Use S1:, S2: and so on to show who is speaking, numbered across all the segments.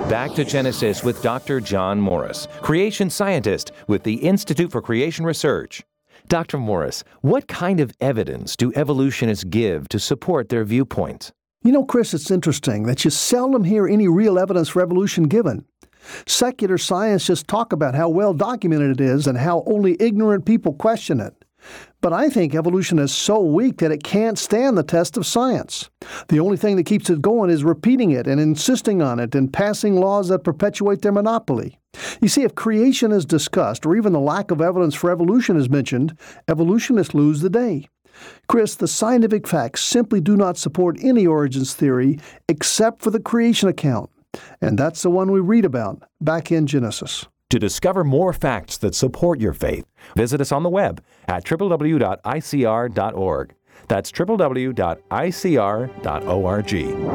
S1: Back to Genesis with Dr. John Morris, creation scientist with the Institute for Creation Research. Dr. Morris, what kind of evidence do evolutionists give to support their viewpoints?
S2: You know, Chris, it's interesting that you seldom hear any real evidence for evolution given. Secular science just talk about how well documented it is and how only ignorant people question it. But I think evolution is so weak that it can't stand the test of science. The only thing that keeps it going is repeating it and insisting on it and passing laws that perpetuate their monopoly. You see, if creation is discussed or even the lack of evidence for evolution is mentioned, evolutionists lose the day. Chris, the scientific facts simply do not support any origins theory except for the creation account. And that's the one we read about back in Genesis.
S1: To discover more facts that support your faith, visit us on the web at www.icr.org. That's www.icr.org.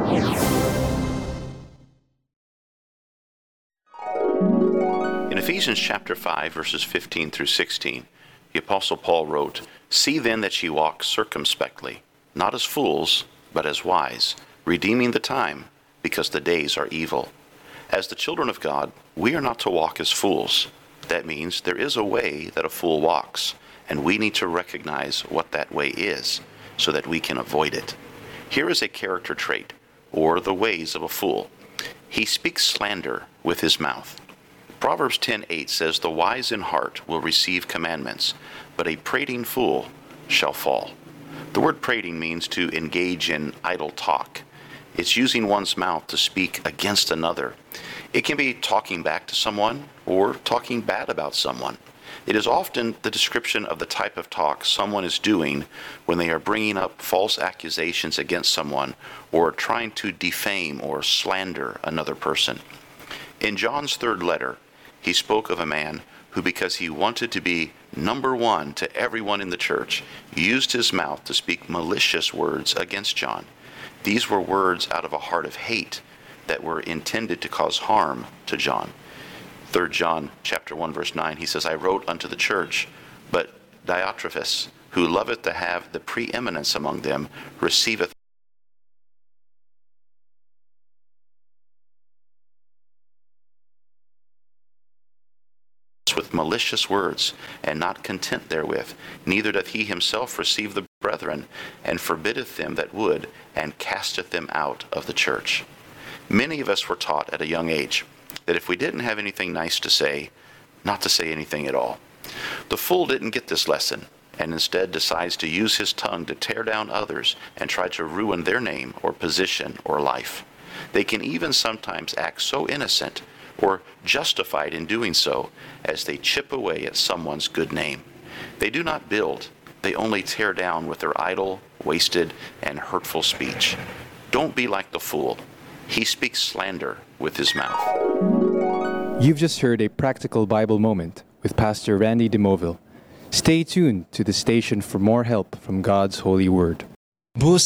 S3: In Ephesians chapter 5, verses 15 through 16, the Apostle Paul wrote, "See then that ye walk circumspectly, not as fools, but as wise, redeeming the time, because the days are evil. As the children of God, we are not to walk as fools." That means there is a way that a fool walks, and we need to recognize what that way is so that we can avoid it. Here is a character trait, or the ways of a fool. He speaks slander with his mouth. Proverbs 10:8 says, "The wise in heart will receive commandments, but a prating fool shall fall." The word prating means to engage in idle talk. It's using one's mouth to speak against another. It can be talking back to someone or talking bad about someone. It is often the description of the type of talk someone is doing when they are bringing up false accusations against someone or trying to defame or slander another person. In John's third letter, he spoke of a man who, because he wanted to be number one to everyone in the church, used his mouth to speak malicious words against John. These were words out of a heart of hate that were intended to cause harm to John. 3 John chapter 1, verse 9, he says, "I wrote unto the church, but Diotrephes, who loveth to have the preeminence among them, receiveth with malicious words, and not content therewith, neither doth he himself receive the brethren, and forbiddeth them that would, and casteth them out of the church." Many of us were taught at a young age that if we didn't have anything nice to say, not to say anything at all. The fool didn't get this lesson, and instead decides to use his tongue to tear down others and try to ruin their name or position or life. They can even sometimes act so innocent or justified in doing so as they chip away at someone's good name. They do not build, they only tear down with their idle, wasted, and hurtful speech. Don't be like the fool. He speaks slander with his mouth.
S4: You've just heard a practical Bible moment with Pastor Randy DeMoville. Stay tuned to the station for more help from God's holy word.